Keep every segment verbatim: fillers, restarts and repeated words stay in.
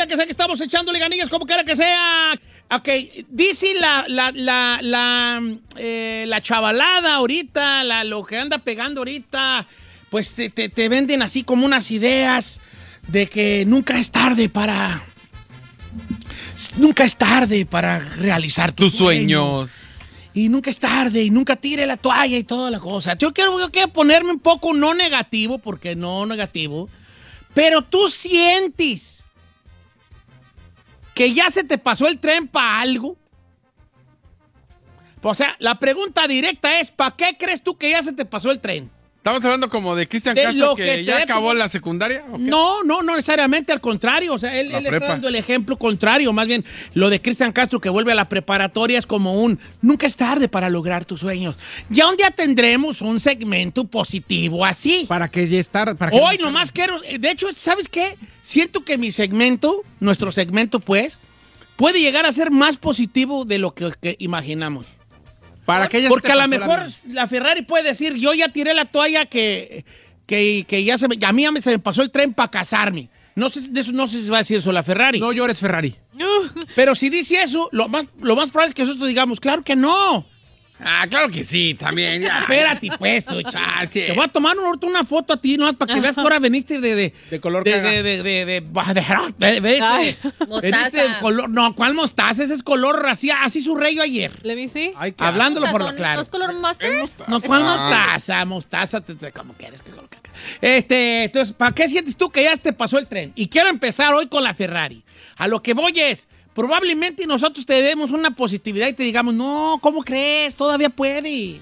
que sea que estamos echándole ganillas, como quiera que sea. Ok, dice la, la, la, la, eh, la chavalada ahorita, la, lo que anda pegando ahorita, pues te, te, te venden así como unas ideas de que nunca es tarde para... Nunca es tarde para realizar tus, tus sueños. sueños. Y nunca es tarde, y nunca tire la toalla y toda la cosa. Yo quiero, yo quiero ponerme un poco no negativo, porque no negativo, pero tú sientes que ya se te pasó el tren para algo. O sea, la pregunta directa es, ¿para qué crees tú que ya se te pasó el tren? ¿Estamos hablando como de Cristian De Castro lo que, que ya te- acabó la secundaria? ¿O qué? No, no, no necesariamente, al contrario. O sea, él, La él está prepa. dando el ejemplo contrario. Más bien, lo de Cristian Castro que vuelve a la preparatoria es como un nunca es tarde para lograr tus sueños. Ya un día tendremos un segmento positivo así. Para que ya estar. Para que Hoy nomás quiero. De hecho, ¿sabes qué? Siento que mi segmento, nuestro segmento, pues, puede llegar a ser más positivo de lo que, que imaginamos. Para que ya Porque se a te lo pasó mejor vida. la Ferrari puede decir, yo ya tiré la toalla que, que, que ya se me, a mí ya me, se me pasó el tren para casarme. No sé, de eso, no sé si va a decir eso la Ferrari. No llores, Ferrari. Pero si dice eso, lo más, lo más probable es que nosotros digamos, claro que no. Ah, claro que sí, también. Ya. Espérate, pues, tú, chico. Ah, sí. Te voy a tomar ahorita una foto a ti, ¿no? Para que veas que ahora veniste de... De, De color de, caga. de, de, de, de, de- ve- ve- Ay, veniste mostaza. de color... No, ¿cuál mostaza? Ese es color así, así su rayo ayer. ¿Le vi, sí? Ay, qué Hablándolo por lo Son- claro. ¿No es color master? No, ¿cuál Ah. mostaza? Mostaza, te- te- como quieres que color caca. Este, entonces, ¿para qué sientes tú que ya te pasó el tren? Y quiero empezar hoy con la Ferrari. A lo que voy es, probablemente nosotros te demos una positividad y te digamos, no, ¿cómo crees? Todavía puedes.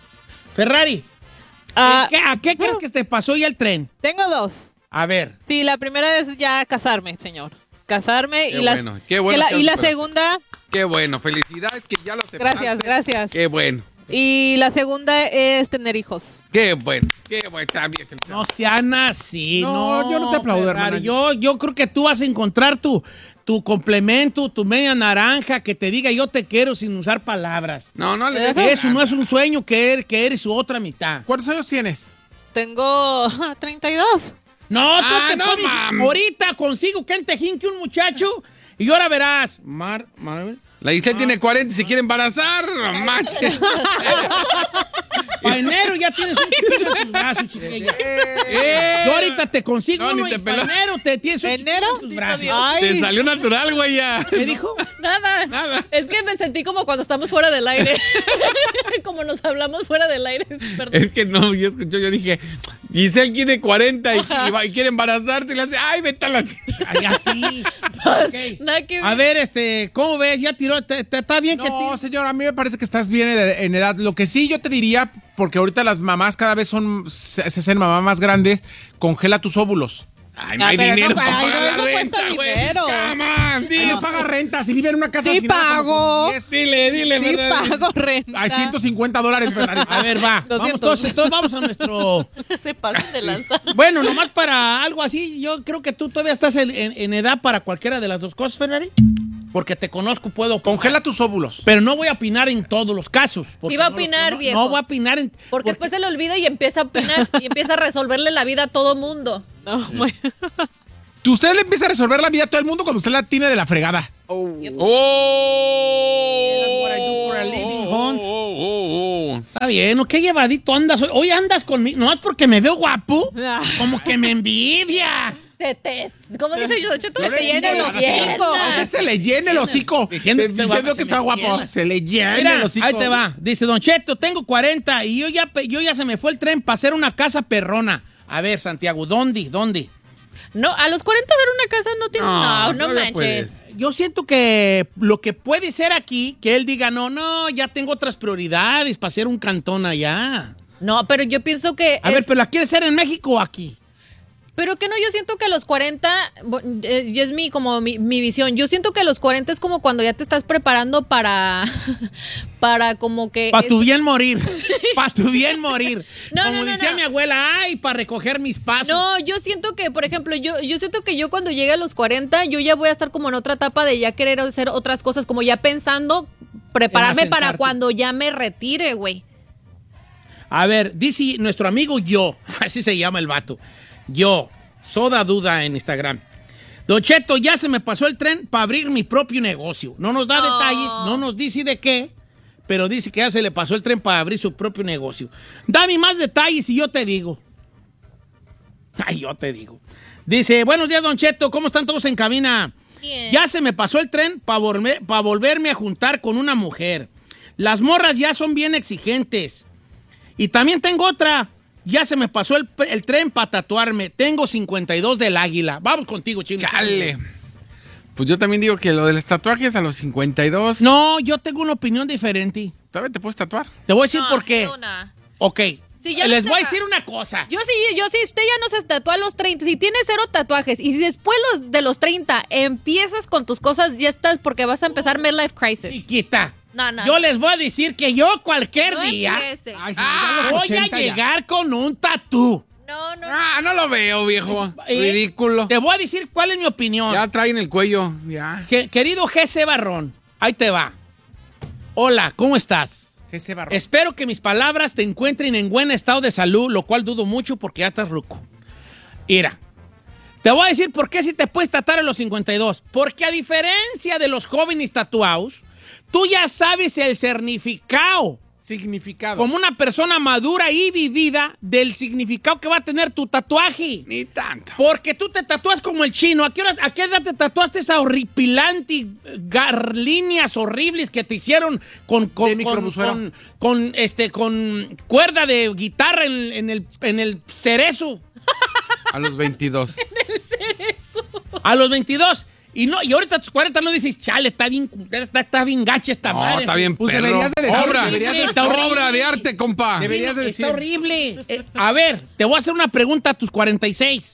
Ferrari, Ah, ¿en qué- ¿a qué crees que te pasó ya el tren? tengo dos. A ver. Sí, la primera es ya casarme, señor. Casarme Qué y la, bueno, qué bueno que la- que y la superaste. segunda, Qué bueno, felicidades que ya lo aceptaste. gracias, gracias. Qué bueno, Y la segunda es tener hijos. qué bueno, qué bueno, también. No sean así, no. No, yo no te aplaudo, Ferrari. hermana. Yo, yo creo que tú vas a encontrar tu, tu complemento, tu media naranja, que te diga yo te quiero sin usar palabras. No, no le des. Eso no es un sueño que eres, que eres su otra mitad. ¿Cuántos años tienes? Tengo treinta y dos. No, tú Ah, te no, puedes- mam. ahorita consigo que tejín que un muchacho y ahora verás. Mar, Mar- La Giselle tiene cuarenta y se quiere embarazar, no manches. Pa' enero ya tienes un chiquillo en tus brazos, chiquilla. Eh, Yo ahorita te consigo No, ni uno te y pa' peló. enero te tienes un ¿Enero? chiquillo en tus brazos. Ay. Te salió natural, güey, ya. ¿Qué dijo? Nada. Nada. Es que me sentí como cuando estamos fuera del aire. Como nos hablamos fuera del aire. Perdón. Es que no, yo escucho, yo dije, Giselle tiene cuarenta y, y va- y quiere embarazarse y le hace, ay, vete a la... Ay, a ti. Ok. Nada que ver. A ver, este, ¿cómo ves? ¿Ya tiró? ¿Te- te- ¿Está bien que No, te... señor, a mí me parece que estás bien en, en edad. Lo que sí yo te diría, porque ahorita las mamás cada vez son, se, se hacen mamás más grandes, congela tus óvulos. Ay, no Ah, hay pero dinero no, para ay, no, pagar la eso cuesta renta, güey. dinero. Come on, Ay, dile. no paga renta, si vive en una casa Sí sin nada, como pago. con diez. Dile, dile, Sí ¿verdad? pago renta. Hay ciento cincuenta dólares, Ferrari. A ver, va. Vamos, doscientos. entonces, entonces vamos a nuestro... Se pasan de lanzar. Bueno, nomás para algo así, yo creo que tú todavía estás en, en- en edad para cualquiera de las dos cosas, Ferrari. Porque te conozco, puedo opinar. Congela tus óvulos. Pero no voy a opinar en todos los casos. porque Sí va a no los opinar, cono- viejo. No voy a opinar en... Porque después se le olvida y empieza a opinar. Y empieza a resolverle la vida a todo mundo. No, bueno. Tú- Usted le empieza a resolver la vida a todo el mundo cuando usted la tiene de la fregada. ¡Oh! That's what I do for a living, Hunt. Oh, oh, oh. Está bien, ¿no? ¿Qué llevadito andas hoy? Hoy andas conmigo, no es porque me veo guapo, como que me envidia. Se te... ¿Cómo dice yo? Cheto? No Se le te llena digas, los señora. ojos. A usted se le llena el hocico. Diciendo Diciendo, que está guapa, que se está me guapo. llena. Se le llena el Mira, hocico. ahí te va. Dice, Don Cheto, tengo cuarenta y yo ya, pe- yo ya se me fue el tren para hacer una casa perrona. A ver, Santiago, ¿dónde? ¿Dónde? No, a los cuarenta ver una casa no tienes... No, no, todavía manches. puedes. Yo siento que lo que puede ser aquí, que él diga, no, no, ya tengo otras prioridades para hacer un cantón allá. No, pero yo pienso que... A es- ver, ¿pero la quiere hacer en México o aquí? Pero que no, yo siento que a los cuarenta, bo- eh, y es mi, como mi, mi visión, yo siento que a los cuarenta es como cuando ya te estás preparando para, para como que... Para tu es- bien morir. Para tu bien morir. No, Como no, no, decía no. mi abuela, ay, para recoger mis pasos. No, yo siento que, por ejemplo, yo, yo siento que yo cuando llegue a los cuarenta, yo ya voy a estar como en otra etapa de ya querer hacer otras cosas, como ya pensando, prepararme En para asentarte. cuando ya me retire, güey. A ver, dice nuestro amigo Yo, así se llama el vato. Yo, Soda Duda en Instagram. Don Cheto, ya se me pasó el tren para abrir mi propio negocio. No nos da No. detalles, no nos dice de qué, pero dice que ya se le pasó el tren para abrir su propio negocio. Dame más detalles y yo te digo. Ay, yo te digo. Dice, buenos días, Don Cheto, ¿cómo están todos en cabina? Bien. Ya se me pasó el tren para volver, pa volverme a juntar con una mujer. Las morras ya son bien exigentes. Y también tengo otra. Ya se me pasó el, el tren para tatuarme. Tengo cincuenta y dos del águila. Vamos contigo, Chino. Chale. Pues yo también digo que lo de los tatuajes a los cincuenta y dos. No, yo tengo una opinión diferente. ¿Todavía te puedes tatuar? Te voy a decir No, por qué. no, no. Ok. Si ya Les no voy a se- decir una cosa. Yo sí, yo sí, usted ya no se tatúa a los treinta. Si tienes cero tatuajes y si después los, de los treinta empiezas con tus cosas, ya estás porque vas a empezar midlife crisis. Chiquita. No, no. Yo les voy a decir que yo cualquier No día empiece. Ay, señor, ya los voy ochenta a ya. llegar con un tatú. No, no. Ah, no lo veo, viejo. ¿Eh? Ridículo. Te voy a decir cuál es mi opinión. Ya traen el cuello, ya. Que- querido G C Barrón, ahí te va. Hola, ¿cómo estás? Ese barro. Espero que mis palabras te encuentren en buen estado de salud, lo cual dudo mucho porque ya estás ruco. Mira, te voy a decir por qué si te puedes tatuar a los cincuenta y dos. Porque a diferencia de los jóvenes tatuados, tú ya sabes el significado, Significado. como una persona madura y vivida, del significado que va a tener tu tatuaje. Ni tanto. Porque tú te tatúas como el chino. ¿A qué, hora- a qué edad te tatuaste esa horripilante gar- líneas horribles que te hicieron con, con, De con, microbusero. con, con, este, con cuerda de guitarra en, en el, en el cerezo? A los veintidós. A los veintidós. Y, no, y ahorita a tus cuarenta no dices, chale, está bien, está, está bien gacha esta No, madre. está bien Pues perro. deberías de decir- obra, deberías de decir- obra de arte, compa. Deberías de Está decir. horrible. Eh, a ver, te voy a hacer una pregunta a tus cuarenta y seis.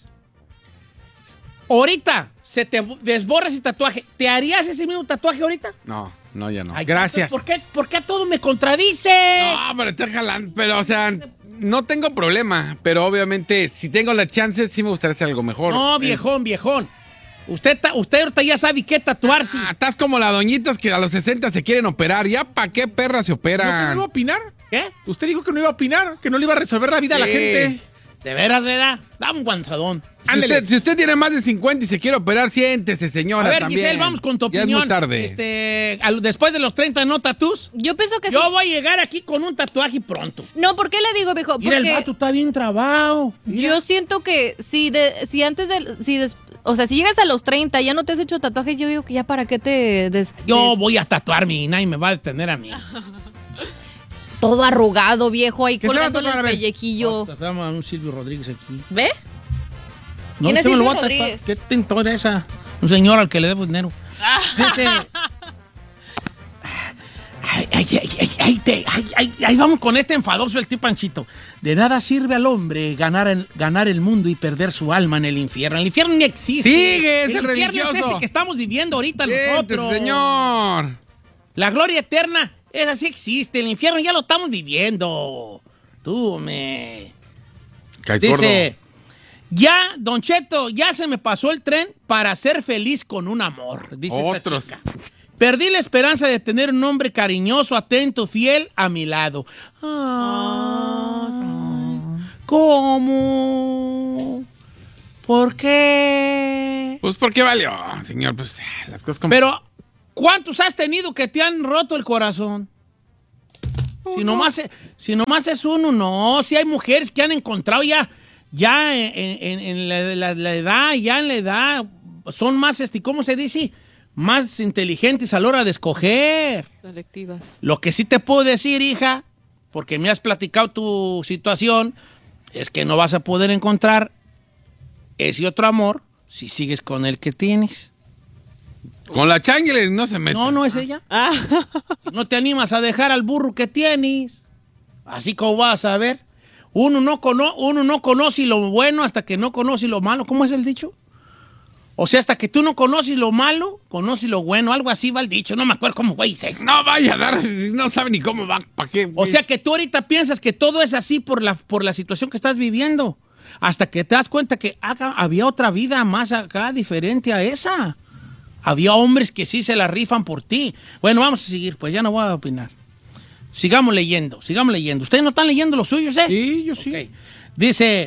Ahorita se te desborra ese tatuaje. ¿Te harías ese mismo tatuaje ahorita? No, no, ya no. Ay, Gracias. ¿Por qué, ¿Por qué a todo me contradice? No, pero está jalando. Pero, o sea, no tengo problema. Pero obviamente, si tengo la chance, sí me gustaría hacer algo mejor. No, Eh, viejón, viejón. Usted, ta- usted ahorita ya sabe qué tatuarse. Ah, estás como las doñitas que a los sesenta se quieren operar. ¿Ya para qué perras se ¿Dijo que no operan? iba a opinar? ¿Qué? Usted dijo que no iba a opinar, que no le iba a resolver la vida a la Sí. gente. De veras, ¿verdad? Dame un guantadón. Si Ándele. usted, si usted tiene más de cincuenta y se quiere operar, siéntese, señora. A ver, también. Giselle, vamos con tu Ya opinión. es muy tarde. Este, al- después de los treinta, ¿no tatús? Yo pienso que Yo sí. voy a llegar aquí con un tatuaje pronto. No, ¿por qué le digo, viejo? Mira, el Porque vato está bien trabado. Mira. yo siento que si de, si antes del, si des- o sea, si llegas a los treinta ya no te has hecho tatuajes, yo digo que ya para qué te des, Yo des- voy a tatuarme y nadie me va a detener a mí. todo arrugado, viejo, ahí ¿Qué se va a colgándole tatuar? el A ver. pellequillo. Tatuamos a un Silvio Rodríguez aquí. ¿Ve? No, ¿Quién es usted me lo Silvio va a tatuar. Rodríguez? ¿Qué tintor es esa? Un señor al que le debo dinero. Dice... Ay, ay, ay, ay, ay, te- ay, ay, ay, vamos con este enfadoso el tío Panchito. De nada sirve al hombre ganar el, ganar el mundo y perder su alma en el infierno. El infierno ni existe. Sigue, es el infierno es religioso. este que estamos viviendo ahorita Siéntese, nosotros. señor. La gloria eterna, esa sí existe. El infierno ya lo estamos viviendo. Tú me... Caes Dice, ya, Don Cheto, ya se me pasó el tren para ser feliz con un amor. Dice esta Otros. chica. Perdí la esperanza de tener un hombre cariñoso, atento, fiel a mi lado. Ay, ¿cómo? ¿Por qué? Pues, ¿por qué valió, señor? Pues, las cosas como... Pero, ¿cuántos has tenido que te han roto el corazón? Si nomás, es- si nomás es uno, no. Si hay mujeres que han encontrado ya, ya en, en- en la, la- la edad, ya en la edad, son más, este, ¿cómo se dice? Más inteligentes a la hora de escoger. Selectivas. Lo que sí te puedo decir, hija, porque me has platicado tu situación, es que no vas a poder encontrar ese otro amor si sigues con el que tienes. Con la changle no se mete. No, no es ella. Ah, Si no te animas a dejar al burro que tienes, así como vas a ver. Uno no, cono- uno no conoce lo bueno hasta que no conoce lo malo. ¿Cómo es el dicho? O sea, hasta que tú no conoces lo malo, conoces lo bueno. Algo así va el dicho. No me acuerdo cómo güey dice eso. No vaya a dar, no sabe ni cómo va, ¿para qué? O sea que tú ahorita piensas que todo es así por la, por la situación que estás viviendo. Hasta que te das cuenta que acá había otra vida más acá diferente a esa. Había hombres que sí se la rifan por ti. Bueno, vamos a seguir, pues ya no voy a opinar. Sigamos leyendo, sigamos leyendo. ¿Ustedes no están leyendo los suyos, eh? Sí, yo sí. Ok. Dice,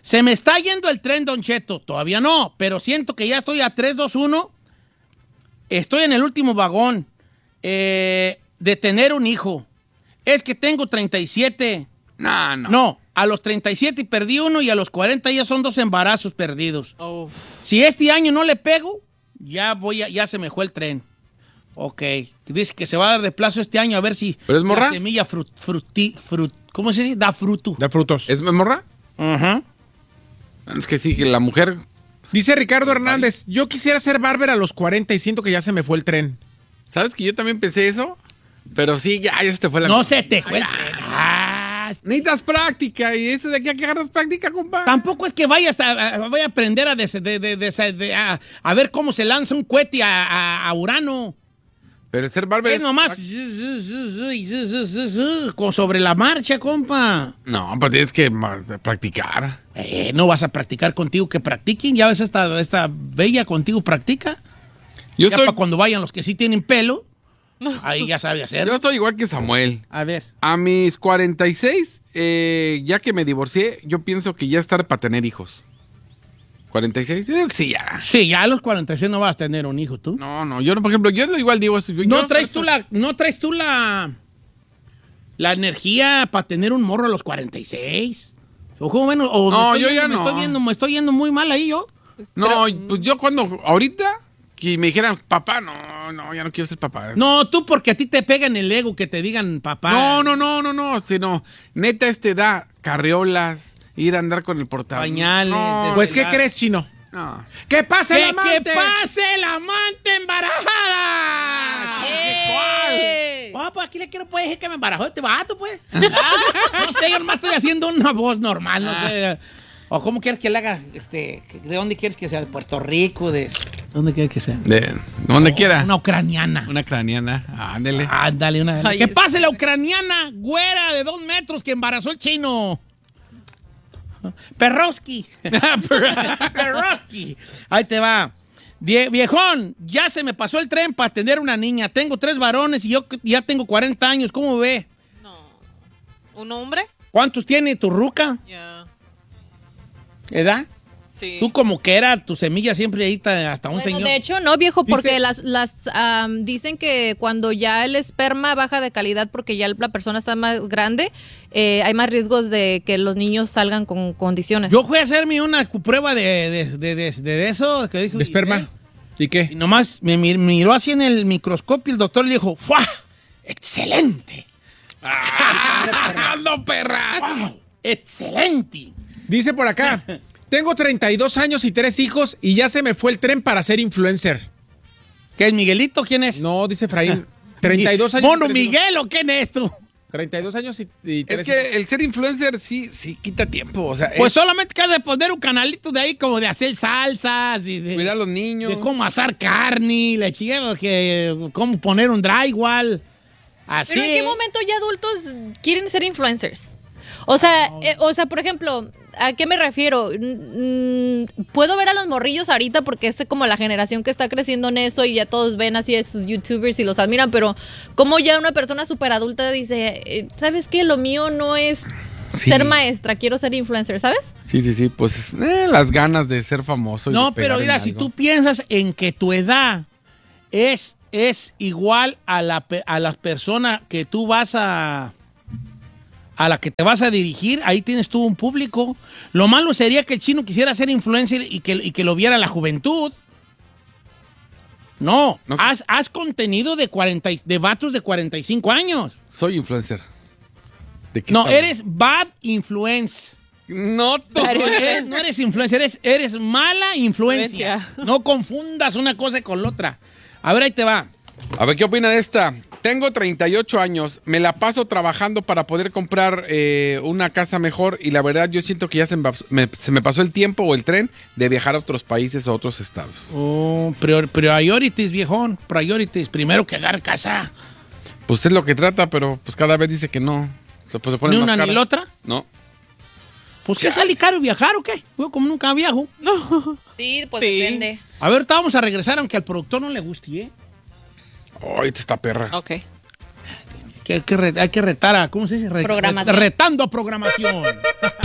Se me está yendo el tren, Don Cheto. Todavía no, pero siento que ya estoy a tres, dos, uno. Estoy en el último vagón eh, de tener un hijo. Es que tengo treinta y siete. No, no. No, a los treinta y siete perdí uno y a los cuarenta ya son dos embarazos perdidos. Uf. Si este año no le pego, ya voy a, ya se me fue el tren. Ok. Dice que se va a dar de plazo este año a ver si ¿Pero es morra? la semilla frut, fruti, frut, ¿cómo se dice? Da fruto. Da frutos. ¿Es morra? Ajá. Es que sí, que la mujer... Dice Ricardo Hernández, yo quisiera ser barber a los cuarenta y siento que ya se me fue el tren. ¿Sabes que yo también pensé eso? Pero sí, ya, ya se te fue la... No se te fue el tren. Ah, Necesitas práctica, y eso de aquí a que agarras práctica, compa. tampoco es que vayas a, a- vaya a aprender a, des- de- de- de- de- a, a ver cómo se lanza un cohete a, a- a Urano. Pero el ser barber... Es nomás con- sobre la marcha, compa. No, pues tienes que ma- practicar. Eh, no vas a practicar contigo que practiquen. Ya ves, esta, esta bella contigo practica. Yo Ya estoy, para cuando vayan los que sí tienen pelo, ahí ya sabe hacer. yo estoy igual que Samuel. A ver. A mis cuarenta y seis, eh, ya que me divorcié, yo pienso que ya es tarde para tener hijos. ¿cuarenta y seis? Yo digo que sí, ya. Sí, ya a los cuarenta y seis no vas a tener un hijo tú. No, no, yo, por ejemplo, yo igual digo eso. Yo- ¿No yo- traes tú la, no traes tú la, la energía para tener un morro a los cuarenta y seis? ¿O cómo ven? ¿O No, me estoy yo yendo- ya me no. Estoy viendo, me estoy yendo muy mal ahí yo. No, pues yo cuando, ahorita, que me dijeran, papá, no, no, ya no quiero ser papá. No, tú porque a ti te pega en el ego que te digan papá. No, no, no, no, no, sino, neta, este da carriolas, ir a andar con el portavoz. Pañales, No, Pues, ¿qué verdad. crees, Chino? no. ¡Que pase ¡Que, el amante! que pase la amante embarajada! ¡Eh! Oh, pues aquí le quiero pues decir que me embarajó este vato, pues. No sé, yo nomás estoy haciendo una voz normal, no sé. O cómo quieres que le haga, este, ¿de dónde quieres que sea? ¿De Puerto Rico? ¿De dónde quieres que sea? De donde quiera. Una ucraniana. Una craniana, ándele. Ándale, una. Ay, que es- pase la ucraniana, güera de dos metros que embarazó el chino. Perroski. Perroski. Ahí te va. Vie- viejón, ya se me pasó el tren para tener una niña. Tengo tres varones y yo ya tengo cuarenta años. ¿Cómo ve? No. ¿Un hombre? ¿Cuántos tiene tu ruca? Ya. ¿Edad? Sí. Tú como que era tu semilla siempre ahí está hasta un Bueno, señor. de hecho, no, viejo, porque Dice- las, las am, dicen que cuando ya el esperma baja de calidad porque ya la persona está más grande, eh, hay más riesgos de que los niños salgan con condiciones. Yo fui a hacerme una prueba de, de, de, de- de eso. Que dijo, ¿De esperma? eh, ¿Y Y qué? nomás me mir- miró así en el microscopio el doctor le dijo, ¡fua! ¡Excelente! ¡No, perra! ¡Wow! ¡Excelente! Dice por acá, tengo treinta y dos años y tres hijos y ya se me fue el tren para ser influencer. ¿Qué es Miguelito? ¿Quién es? No, dice Efraín, treinta y dos años. y ¿Mono tres hijos. Miguel o quién es tú? treinta y dos años y, y tres Es que el ser influencer sí, sí quita tiempo. O sea, Pues es solamente que has de poner un canalito de ahí como de hacer salsas y de, cuidar a los niños. de cómo asar carne, la chica, que cómo poner un drywall. Así. Pero ¿en qué momento ya adultos quieren ser influencers? O sea, eh, o sea, por ejemplo, ¿a qué me refiero? Mm, mm, puedo ver a los morrillos ahorita porque es como la generación que está creciendo en eso y ya todos ven así a sus youtubers y los admiran, pero como ya una persona súper adulta dice, eh, ¿sabes qué? Lo mío no es Sí. ser maestra, quiero ser influencer, ¿sabes? Sí, sí, sí. Pues eh, las ganas de ser famoso. y No, de pegar pero en mira, si algo. tú piensas en que tu edad es, es igual a la, pe- a la persona que tú vas a... a la que te vas a dirigir, ahí tienes tú un público. Lo malo sería que el chino quisiera ser influencer y que, y que lo viera la juventud. No, No. Haz, haz contenido de, cuarenta y- de vatos de cuarenta y cinco años. Soy influencer. ¿De qué No, tal? eres bad influence. No, to- Eres- no eres influencer, eres, eres mala influencia. Influencia. No confundas una cosa con la otra. A ver, ahí te va. A ver, ¿qué opina de esta? Tengo treinta y ocho años, me la paso trabajando para poder comprar eh, una casa mejor y la verdad yo siento que ya se me, me- se me pasó el tiempo o el tren de viajar a otros países o a otros estados. Oh, prior- priorities, viejón. Priorities. Primero que agarre casa. Pues es lo que trata, pero pues cada vez dice que no. O sea, pues se pone ¿Ni más una ni cara. la otra? No. Pues ¿qué sale caro viajar o qué? Yo como nunca viajo. Sí, pues Sí. depende. A ver, ahorita vamos a regresar aunque al productor no le guste, ¿eh? Ay, te está perra. Ok. Que hay, que re- hay que retar a, ¿cómo se dice? Re- Programación. Retando a programación.